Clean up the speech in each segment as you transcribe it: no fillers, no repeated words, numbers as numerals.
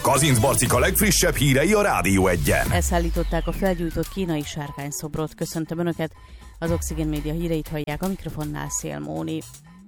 Kazincbarcika legfrissebb hírei a Rádió Egyen. Elszállították a felgyújtott kínai sárkányszobrot. Köszöntöm Önöket, az Oxigén Média híreit hallják, a mikrofonnál Szél Móni.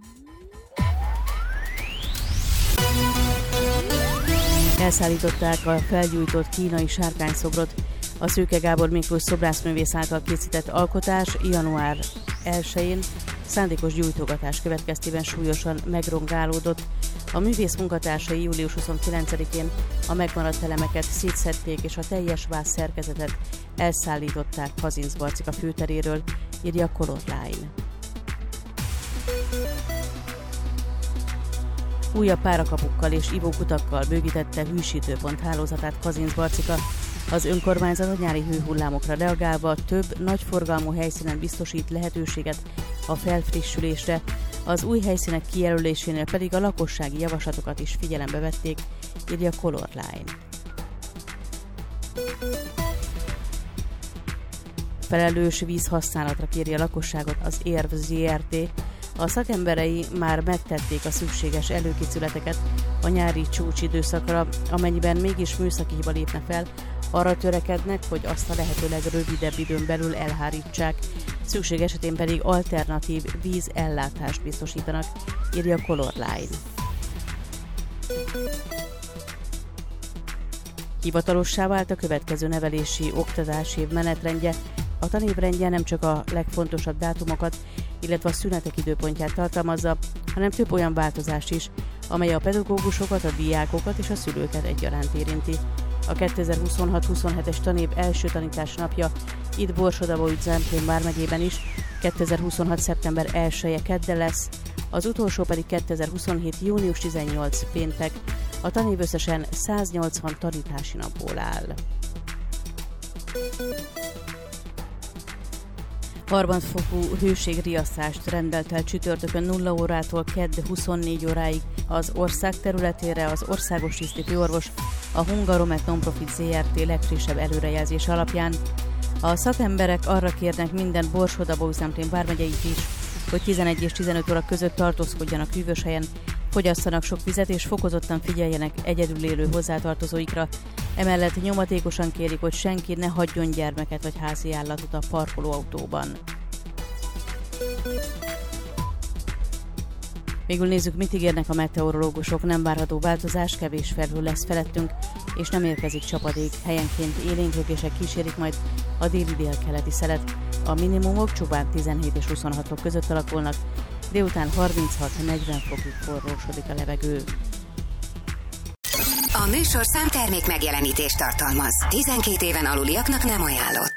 Elszállították a felgyújtott kínai sárkányszobrot. A Szőke Gábor Miklós szobrászművész által készített alkotás január 1-én szándékos gyújtogatás következtében súlyosan megrongálódott. A művész munkatársai július 29-én a megmaradt elemeket szétszedték, és a teljes váz szerkezetet elszállították Kazincbarcika főteréről, írja a Color Line. Újabb párakapukkal és ivókutakkal bővítette hűsítőpont hálózatát Kazincbarcika. Az önkormányzat a nyári hőhullámokra reagálva több nagyforgalmú helyszínen biztosít lehetőséget a felfrissülésre, az új helyszínek kijelölésénél pedig a lakossági javaslatokat is figyelembe vették, írja a Color Line. Felelős vízhasználatra kéri a lakosságot az ERV ZRT. A szakemberei már megtették a szükséges előkészületeket a nyári csúcsidőszakra, amennyiben mégis műszaki hiba lépne fel, arra törekednek, hogy azt a lehetőleg rövidebb időn belül elhárítsák, szükség esetén pedig alternatív vízellátást biztosítanak, írja a Color Line. Hivatalossá vált a következő nevelési oktatási év menetrendje. A tanévrendje nem csak a legfontosabb dátumokat, illetve a szünetek időpontját tartalmazza, hanem több olyan változást is, amely a pedagógusokat, a diákokat és a szülőket egyaránt érinti. A 2026-27-es tanév első tanítási napja itt Borsod-Abaúj-Zemplén vármegyében is 2026. szeptember 1-je kedden lesz, az utolsó pedig 2027. június 18 péntek. A tanév összesen 180 tanítási napból áll. Harmadfokú hőségriasztást rendelt el csütörtökön 0 órától kedd 24 óráig az ország területére az országos tisztifőorvos, a Hungaromet Nonprofit ZRT legfrissebb előrejelzés alapján. A szakemberek arra kérnek minden Borsod-Abaúj-Zemplén vármegyeit is, hogy 11 és 15 óra között tartózkodjanak hűvös helyen, fogyasszanak sok vizet és fokozottan figyeljenek egyedül élő hozzátartozóikra. Emellett nyomatékosan kérik, hogy senki ne hagyjon gyermeket vagy házi állatot a parkolóautóban. Végül nézzük, mit ígérnek a meteorológusok. Nem várható változás, kevés felhő lesz felettünk, és nem érkezik csapadék. Helyenként élénklökések kísérik majd a déli délkeleti szelet. A minimumok csupán 17 és 26 fok között alakulnak, délután 36-40 fokig forrósodik a levegő. A műsorszám termék megjelenítést tartalmaz. 12 éven aluliaknak nem ajánlott.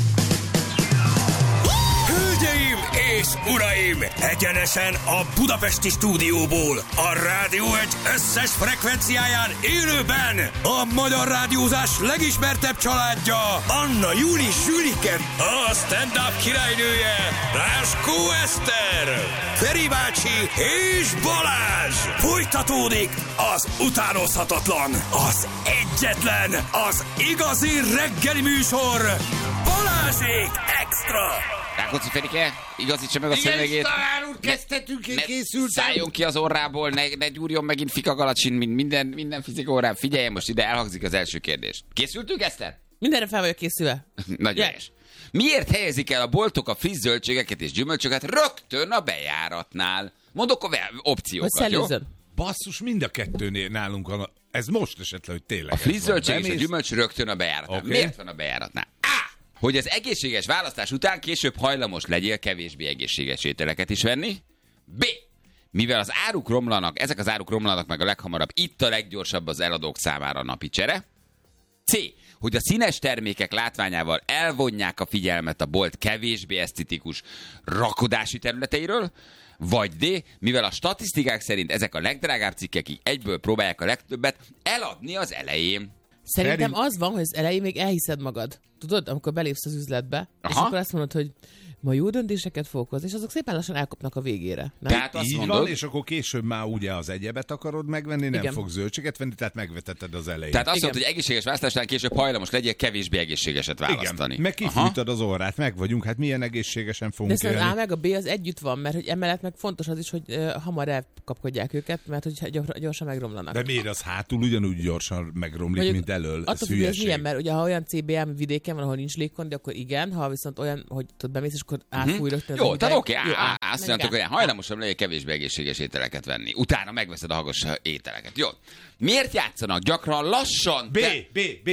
Hölgyeim és uraim! Egyenesen a budapesti stúdióból, a Rádió Egy összes frekvenciáján élőben a magyar rádiózás legismertebb családja, Anna Júli Zsülike, a stand-up királynője, Láskó Eszter, Feri bácsi és Balázs! Folytatódik az utánozhatatlan, az egyetlen, az igazi reggeli műsor, Balázsék Extra! Rákóczi Ferike, igazítsa meg a szövegét. Igen, tanár úr, kezdhetünk, én készültem. Szálljon ki az orrából, ne gyúrjon megint Fika Galacsin, mint minden fizika órán. Figyeljen, most ide elhangzik az első kérdés. Készültünk, Eszter? Mindenre fel vagyok készülve. Nagyon helyes. Miért helyezik el a boltok a friss zöldségeket és gyümölcsöket rögtön a bejáratnál? Mondok opciókat, jó? Basszus, mind a kettőnél nálunk van. Ez most esetleg, hogy tényleg. A friss zöldség és a gyümölcs rögtön a bejáratnál. Okay. Miért van a bejáratnál? Hogy az egészséges választás után később hajlamos legyél kevésbé egészséges ételeket is venni. B. Mivel az áruk romlanak, ezek az áruk romlanak meg a leghamarabb, itt a leggyorsabb az eladók számára a napi csere. C. Hogy a színes termékek látványával elvonják a figyelmet a bolt kevésbé esztetikus rakodási területeiről. Vagy D. Mivel a statisztikák szerint ezek a legdrágább cikkek, így egyből próbálják a legtöbbet eladni az elején. Szerintem az van, hogy az elején még elhiszed magad. Tudod, amikor belépsz az üzletbe, és akkor azt mondod, hogy ma jó döntéseket fogok hozni, és azok szépen lassan elkapnak a végére. Nem? Tehát azt Így mondod, van, és akkor később már ugye az egyebet akarod megvenni, nem Igen. fog zöldséget venni, tehát megvetetted az elején. tehát azt Igen. mondod, hogy egészséges választásnál később hajlamos legyél kevésbé egészségeset választani. Igen, meg kifújtad az orrát, meg vagyunk, hát milyen egészségesen De fogunk szerintem az A élni. meg a B az együtt van, mert hogy emellett meg fontos az is, hogy hamar elkapkodják őket, mert hogy gyorsan megromlanak. De miért az hátul ugyanúgy gyorsan megromlik, mint elől? Attól Ez függ, hogy ez hülyeség. milyen, mert ugye ha olyan CBM vidéken van, ahol nincs légkondi, akkor igen, ha viszont olyan, hogy tudod, bemész, és akkor átfúj rögtön. az Jó, hideg. tehát oké, Jó, azt menjünk mondjátok, hogy át. hajlamosabb legyél kevésbé egészséges ételeket venni. Utána megveszed a hagos ételeket. Jó. Miért játszanak gyakran lassan? B.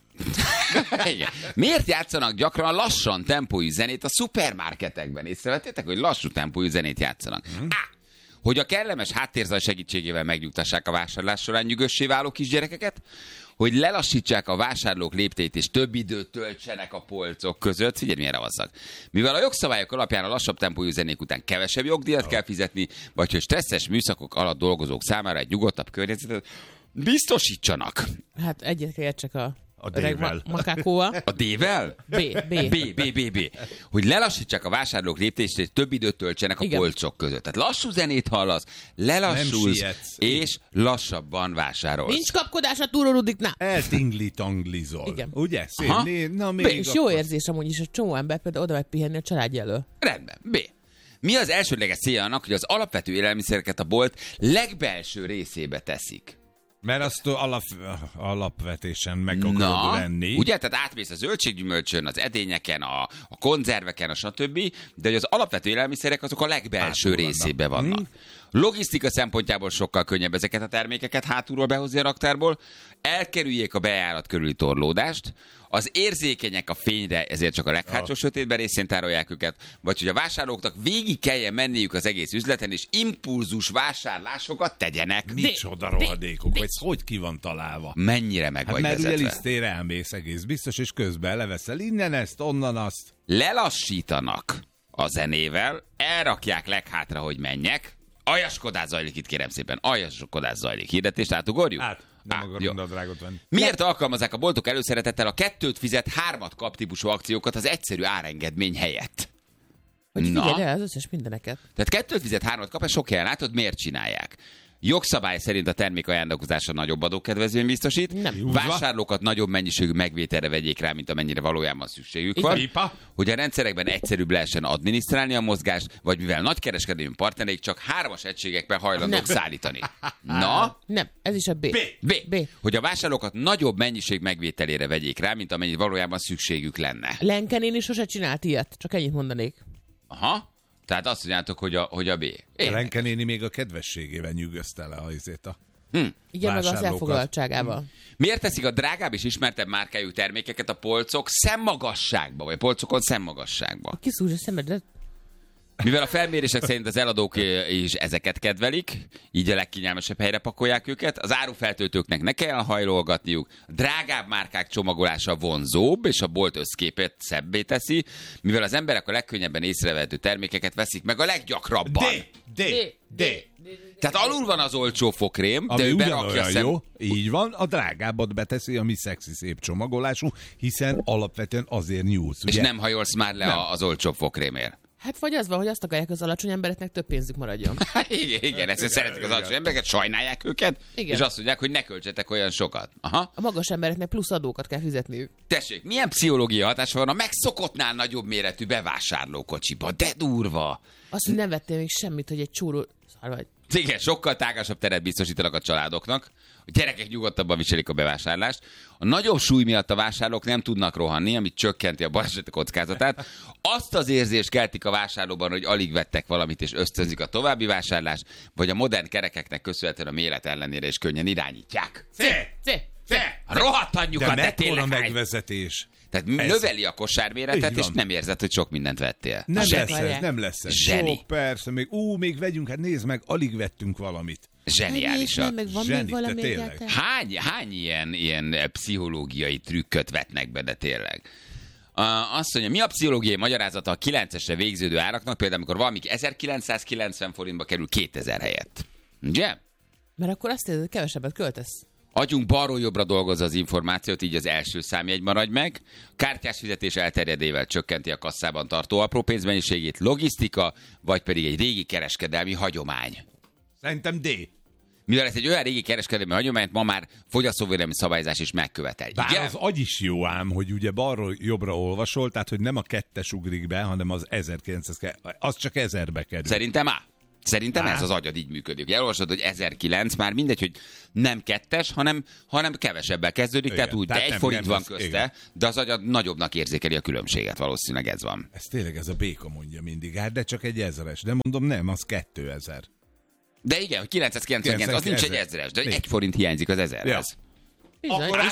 Igen. Miért játszanak gyakran lassan tempójú zenét a szupermarketekben? Észrevettétek, hogy lassú tempójú zenét játszanak? A. Hogy a kellemes háttérzaj segítségével megnyugtassák a vásárlás során nyugossé váló kisgyerekeket, hogy lelassítsák a vásárlók lépteit és több időt töltsenek a polcok között. Figyelj, milyen ravasszak. Mivel a jogszabályok alapján a lassabb tempójú zenék után kevesebb jogdíjat kell fizetni, vagy hogy stresszes műszakok alatt dolgozók számára egy nyugodtabb környezetet biztosítsanak. Hát egyet értsek a D-vel. makákóval. A D-vel? B. Hogy lelassítsák a vásárlók léptést, és több időt töltsenek a Igen. polcok között. Tehát lassú zenét hallasz, Nem lelassulsz, sietsz. és lassabban vásárolsz. Nincs kapkodás a túrorudiknál. Eltingli-tanglizol. Igen. Ugye? Szép. Aha. Na, még És jó akkor. érzés amúgy is, hogy csomó ember például oda megy pihenni a családja elől. Rendben. B. Mi az elsődleges célja annak, hogy az alapvető élelmiszereket a bolt legbelső részébe teszik? Mert azt alapvetésen meg akarod venni. ugye? Tehát átmész a zöldséggyümölcsön, az edényeken, a konzerveken, a stb., de hogy az alapvető élelmiszerek azok a legbelső Hátul részébe vannak. vannak. Logisztika szempontjából sokkal könnyebb ezeket a termékeket hátulról behozni a raktárból, elkerüljék a bejárat körüli torlódást, az érzékenyek a fényre, ezért csak a leghátsó sötétben részén tárolják őket, vagy hogy a vásárlóknak végig kelljen menniük az egész üzleten, és impulzus vásárlásokat tegyenek. Micsoda rohadékok, vagy hogy ki van találva? Mennyire meg Hát vagy mert ugye vezetve. lisztére elmész egész biztos, és közben leveszel innen ezt, onnan azt. Lelassítanak a zenével, elrakják leghátra, hogy menjek. Aljaskodás zajlik itt, kérem szépen. Aljaskodás zajlik. Hirdetést átugorjuk? Nem jó. akarod a drágot venni. Miért alkalmazzák a boltok előszeretettel a 2-t fizet 3-at kap típusú akciókat az egyszerű árengedmény helyett? Hogy Na. figyelj el az összes mindeneket. Tehát 2-t fizet 3-at kap, és sok helyen látod, miért csinálják? Jogszabály szerint a termék ajándékozása nagyobb adókedvezményt biztosít. Nem. Vásárlókat nagyobb mennyiségű megvételre vegyék rá, mint amennyire valójában szükségük van. Pipa. Hogy a rendszerekben egyszerűbb lehessen adminisztrálni a mozgást, vagy mivel nagykereskedelmi partnereik csak 3-as egységekben hajlandók Nem. szállítani. Na, Nem, ez is a B. B. Hogy a vásárlókat nagyobb mennyiség megvételére vegyék rá, mint amennyit valójában szükségük lenne. Lenkenén is sose csinált ilyet, csak ennyit mondanék. Aha. Tehát azt mondjátok, hogy a B. Lenke néni még a kedvességével nyűgözte le azért a... Igen, meg az Vásárlókat. elfoglaltságával. Miért teszik a drágább és ismertebb márkájú termékeket a polcok szemmagasságba, vagy a polcokon szemmagasságba? Kiszúrja a szemedet. Mivel a felmérések szerint az eladók is ezeket kedvelik, így a legkényelmesebb helyre pakolják őket, az árufeltöltőknek ne kell hajlolgatniuk, a drágább márkák csomagolása vonzóbb, és a bolt összképet szebbé teszi, mivel az emberek a legkönnyebben észrevehető termékeket veszik meg a leggyakrabban. D. Tehát alul van az olcsó fokrém, de Ami ő berakja ugyanolyan jó, így van, a drágábbat beteszi, ami szexi szép csomagolású, hiszen alapvetően azért nyúlsz, és ugye? nem hajolsz már le az olcsóbb fokrémért. Hát vagy az van, hogy azt akarják, az alacsony embereknek több pénzük maradjon. Igen, ezt szeretik az alacsony embereket, sajnálják őket, Igen. és azt mondják, hogy ne költsetek olyan sokat. Aha. A magas embereknek plusz adókat kell fizetniük. Tessék, milyen pszichológiai hatása van a megszokottnál nagyobb méretű bevásárlókocsiba? De durva! Azt, hogy nem vettél még semmit, hogy egy csúró... Szar vagy. Igen, sokkal tágasabb teret biztosítanak a családoknak, a gyerekek nyugodtabban viselik a bevásárlást. A nagyobb súly miatt a vásárlók nem tudnak rohanni, amit csökkenti a baleset kockázatát. Azt az érzést keltik a vásárlóban, hogy alig vettek valamit és ösztönzik a további vásárlást, vagy a modern kerekeknek köszönhetően a méret ellenére is könnyen irányítják. C. Rohadt De anyjukat, de mekkora tényleg hány. megvezetés. Tehát Ez. növeli a kosárméretet, Így és van. nem érzed, hogy sok mindent vettél. Nem Zseni. lesz ez, nem lesz ez. Zseni. Jó, persze, még vegyünk, hát nézd meg, alig vettünk valamit. Zseniálisak. Meg van Zseni, még valami de tényleg. egyáltalán? Hány ilyen pszichológiai trükköt vetnek be, de tényleg? Azt mondja, mi a pszichológiai magyarázata a 9-esre végződő áraknak, például amikor valamik 1990 forintba kerül 2000 helyett? Ugye? Mert akkor azt érzed, hogy kevesebbet költesz. Agyunk balról-jobbra dolgozza az információt, így az első számjegy maradj meg. Kártyás fizetés elterjedével csökkenti a kasszában tartó apró pénzmennyiségét, logisztika, vagy pedig egy régi kereskedelmi hagyomány. Szerintem D. Mivel ez egy olyan régi kereskedelmi hagyományt ma már fogyasztóvédelmi szabályzás is megkövetel. Bár Igen? az agy is jó ám, hogy ugye balról jobbra olvasol, tehát hogy nem a 2-es ugrik be, hanem az 1900, az csak 1000-be kerül. Szerintem Szerintem ez az agyad így működik. Elolvasod, hogy 1009, már mindegy, hogy nem 2-es, hanem kevesebbel kezdődik, Igen, tehát úgy, tehát de nem 1 forint van lesz, közte, igen. de az agyad nagyobbnak érzékeli a különbséget, valószínűleg ez van. Ez tényleg ez a béka mondja mindig, hát de csak egy 1000-es. De mondom, nem, az 2000. De igen, hogy 999, az nincs egy 1000-es, de 1 forint hiányzik az 1000-hez. Ja. Bizony. Akkor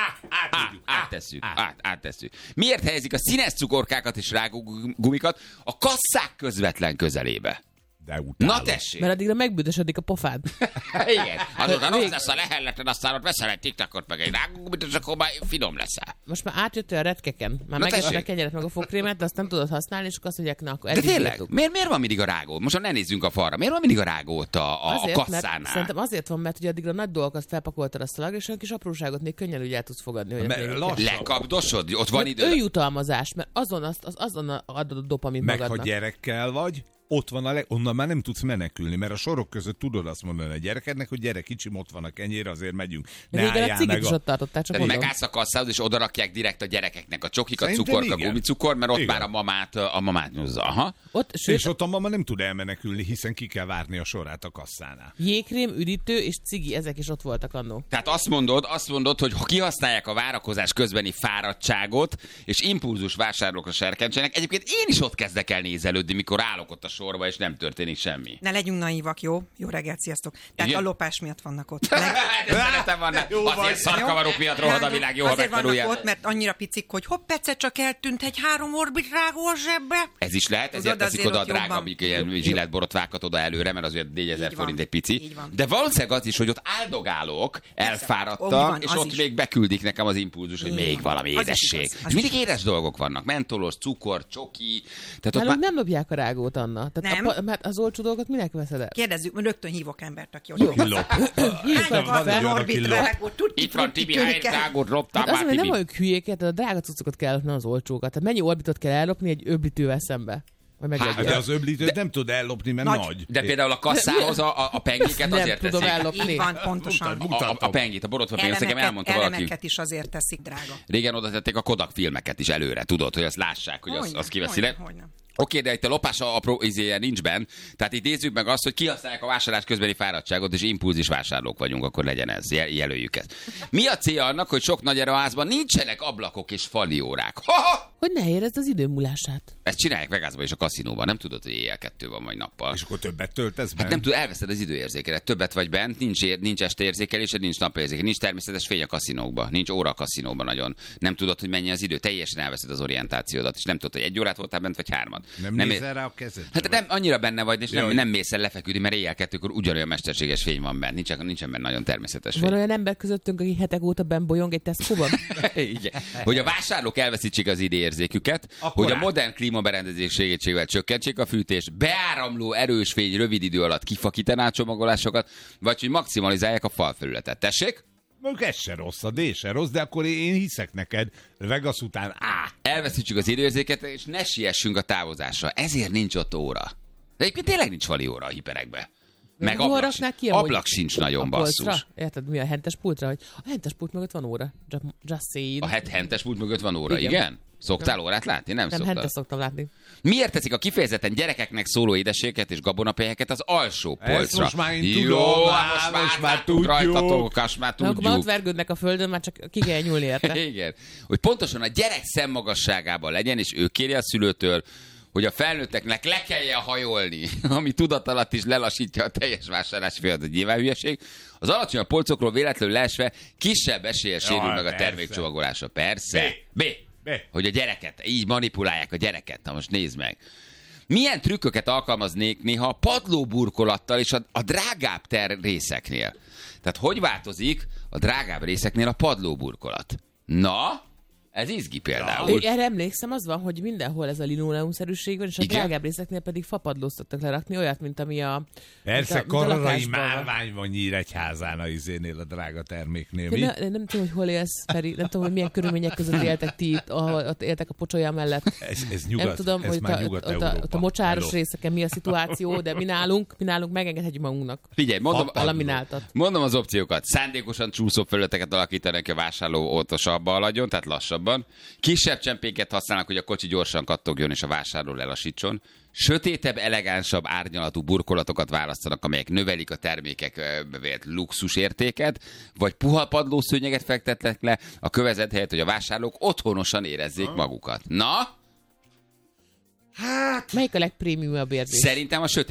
Áttesszük. Miért helyezik a színes cukorkákat és rágógumikat a kasszák közvetlen közelébe? De utálom. Na tessék! Mert addigra megbüdösödik a pofád. Igen. Azután ott lesz a lehelleten, aztán ott veszel egy tiktakot, meg egy rágógumit, és akkor már finom leszel. Most már átjöttél a retkeken. Már Na megesett a tessék. kenyeret meg a fogkrémet, de azt nem tudod használni, és akkor azt mondják, na akkor De eddig tényleg, bírtuk. miért van mindig a rágó? Most ne nézzünk a falra. Miért van mindig a rágó ott a Azért, mert kasszánál? szerintem azért van, mert ugye addigra nagy dolgokat felpakoltad a szalagra, és olyan kis apróságot még könnyen úgy el tudsz fogadni. Hogy Mert még lassan. Lekapdosod? Ott van idő. önjutalmazás, mert azon adod a dopamint Meg ha magadnak. gyerekkel vagy, ott van onnan már nem tudsz menekülni, mert a sorok között tudod azt mondani a gyerekednek, hogy gyere kicsim, ott van a kenyér, azért megyünk. Ne Régen a álljál cigit meg is ott tartották, csak Tehát mondom. megállsz a kasszához, és odarakják direkt a gyerekeknek a csokikat, Szerintem cukorka, igen. gumicukor, mert ott Igen. már a mamát nyúzza. Aha. Ott, sőt, És ott a mama nem tud elmenekülni, hiszen ki kell várni a sorát a kasszánál. jégkrém, üdítő és cigi, ezek is ott voltak annó. Tehát azt mondod, hogy ha kihasználják a várakozás közbeni fáradtságot, és impulzus vásárlókra serkentsenek, egyébként én is ott kezdek el nézelődni, mikor állok ott a sorba, és nem történik semmi. Ne legyünk naívak, jó? Jó reggelt, sziasztok. Tehát Igen? a lopás miatt vannak ott. De szeretem van, azért szarkavarok miatt rohad a világ, jó, ha azért vannak megtanulják. ott, mert annyira picik, hogy hopp, egyszer csak eltűnt egy 3 orbit rágó a zsebbe. Ez is lehet, ezért Tudod, teszik azért oda a ott drága, jobban- amik ilyen zsilletborotvákat oda előre, mert azért 4000 Így van, forint egy pici. így van. De valószínűleg az is, hogy ott áldogálok, Úgy elfáradtam, van, és az ott is. még beküldik nekem az impulzus, hogy Így még van. valami Az is édesség. igaz, az És mindig is. édes dolgok vannak, mentolos, cukor, csoki. Tehát ott Nálunk már... nem lopják a rágót, Anna. Tehát Nem? mert az olcsó dolgot minek veszed el? Kérdezzük, rögtön hívok embert, aki Jó. ott Kilop. Hívjuk van egy fel. olyan, orbit aki lop. rágó, tutti Itt van frutti Tibi, tűnik hány el. rágót loptál Hát az, már, hogy nem Tibi? vagyunk hülyék, tehát a drága cuccokat kell ellopni, az olcsókat. Tehát mennyi orbitot kell ellopni egy öblítővel szembe? Vagy Hát, meglegyen. De az öblítőt nem tud ellopni, mert nagy. De például a kasszához a pengiket Nem azért tudom teszik. ellopni. Így van, pontosan. A pengit, a borotva pengit, nekem elmondta valaki. Elemeket is azért teszik, drága. Régen oda tették a Kodak filmeket is előre, tudod, hogy azt lássák, hogy az kiveszi le. Hogyne. Oké, de itt a lopás apró izéje nincs benne. Tehát itt nézzük meg azt, hogy kihasználják a vásárlás közbeni fáradtságot, és impulzis vásárlók vagyunk, akkor legyen ez. Jelöljük ezt. Mi a célja annak, hogy sok nagy erőházban nincsenek ablakok és faliórák? Hogy ne érezd az idő múlását. Ezt csinálják Vegasban és a kaszinóban. Nem tudod, hogy éjjel 2 van, vagy nappal. És akkor többet töltesz Hát benne? nem tud, elveszed az időérzékelet. Többet vagy bent, nincs estéérzékelésed, nincs napérzékelés, nincs természetes fény a kaszinókban, nincs óra a kaszinóban nagyon. Nem tudod, hogy mennyi az idő, teljesen elveszed az orientációdat, és nem tudod, hogy 1 órát voltál bent, vagy 3. Nem nézel rá a kezedre? Hát nem annyira benne vagy, és Jaj. nem mész el lefeküdni, mert éjjel 2-kor ugyanolyan mesterséges fény van benne. Nincsen benne nagyon természetes Van fény. olyan ember közöttünk, aki hetek óta benn bolyong egy Tesco-ban? Igen. Hogy a vásárlók elveszítsék az idéérzéküket, hogy a modern klímaberendezés segítségével csökkentsék a fűtést, beáramló erős fény rövid idő alatt kifakítaná a csomagolásokat, vagy hogy maximalizálják a falfelületet. Tessék? Mondjuk ez se rossz, a D se rossz, de akkor én hiszek neked. Vegas után A. Elveszítsük az időérzéket, és ne siessünk a távozásra. Ezért nincs ott óra. De egyébként tényleg nincs fali óra a hiperekbe. Meg Hol ablak, raknák ki, ahogy- ablak sincs nagyon, A polcra? basszus. Érted, mi a hentes pultra? Hogy a hentes pult mögött van óra. Just saying. A hentes pult mögött van óra, igen? Igen. Szoktál órát látni? Nem Nem, szoktál. hentes szoktam látni. Miért teszik a kifejezetten gyerekeknek szóló édességet és gabonapelyeket az alsó Ezt polcra? most már én Jó, tudom, most már tudjuk. rajtatok, most már Mert akkor már ott tudjuk. vergődnek a földön, már csak ki kell nyúlni érte. Igen. Hogy pontosan a gyerek szemmagasságában legyen, és ő kéri a szülőtől, hogy a felnőtteknek le kelljen hajolni, ami tudatalatt is lelassítja a teljes vásárlási folyamatot, nyilván hülyeség. Az alacsonyabb polcokról véletlenül leesve kisebb eséllyel sérül meg a persze. termékcsomagolása. Persze. B. Hogy a gyereket, így manipulálják a gyereket. Na most nézd meg. Milyen trükköket alkalmaznék néha a padlóburkolattal és a drágább részeknél? Tehát hogy változik a drágább részeknél a padlóburkolat? Na, Ez izgi például. Erre emlékszem, az van, hogy mindenhol ez a linoleumszerűség van, és a drágább részeknél pedig fapadlót szoktak lerakni, olyat, mint ami a Persze, Karrai márvány van Nyíregyházán a izénél, a drága terméknél. Mi? Nem tudom, hogy hol élsz, Feri, nem tudom, hogy milyen körülmények között éltek ti itt, ahol ott éltek a pocsolya mellett. Ez nyugat, nem tudom, ez hogy már Nyugat-Európa. ott a mocsáros részeken mi a szituáció, de mi nálunk megengedhetjük magunknak. Figyelj, mondom az opciókat. Szándékosan csúszó felületeket alakítanak ki a vásárló óvatosabb haladjon, tehát lassabban. Kisebb csempéket használnak, hogy a kocsi gyorsan kattogjon és a vásárló lelassítson. Sötétebb, elegánsabb, árnyalatú burkolatokat választanak, amelyek növelik a termékek vélt luxusértéket, vagy puha padlószőnyeget fektetnek le a kövezet helyett, hogy a vásárlók otthonosan érezzék magukat. Na? Melyik a legprémiumabb érzés? Szerintem a sötét